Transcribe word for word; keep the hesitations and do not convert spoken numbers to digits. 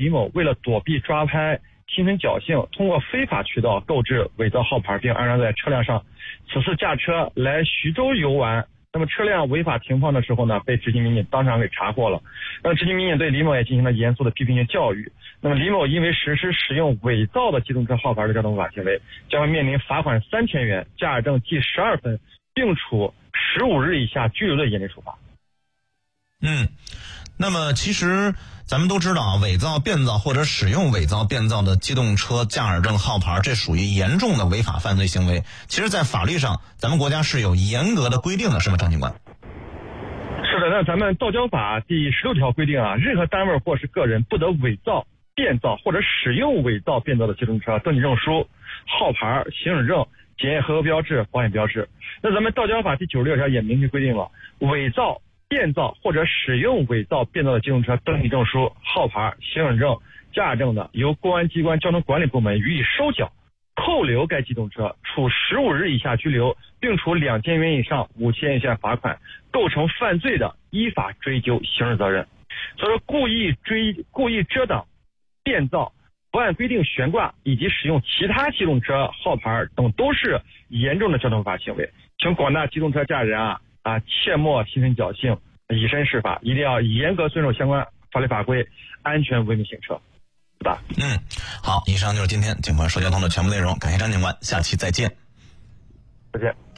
李某为了躲避抓拍，心存侥幸，通过非法渠道购置伪造号牌并安装在车辆上。此次驾车来徐州游玩，那么车辆违法停放的时候呢，被执勤民警当场给查获了。那么执勤民警对李某也进行了严肃的批评性教育。那么李某因为实施使用伪造的机动车号牌的交通违法行为，将会面临罚款三千元、驾驶证记十二分，并处十五日以下拘留的严厉处罚。 嗯，那么其实咱们都知道啊，伪造、变造或者使用伪造、变造的机动车驾驶证号牌，这属于严重的违法犯罪行为。其实，在法律上，咱们国家是有严格的规定的，是吗，张警官？ 是的，那咱们道交法第十六条规定啊，任何单位或是个人不得伪造、变造或者使用伪造、变造的机动车登记证书、号牌、行驶证、检验合格标志、保险标志。那咱们道交法第九十六条也明确规定了，伪造、变造或者使用伪造、变造的机动车登记证书、号牌、行驶证、驾驶证的，由公安机关交通管理部门予以收缴、扣留该机动车，处十五日以下拘留，并处两千元以上五千元以下罚款。构成犯罪的，依法追究刑事责任。所以说，故意追、故意遮挡、变造、不按规定悬挂以及使用其他机动车号牌等，都是严重的交通违法行为。请广大机动车驾驶人啊啊，切莫心存侥幸，以身试法，一定要严格遵守相关法律法规，安全文明行车，对吧？ 嗯，好，以上就是今天警官说交通的全部内容，感谢张警官，下期再见。 再见。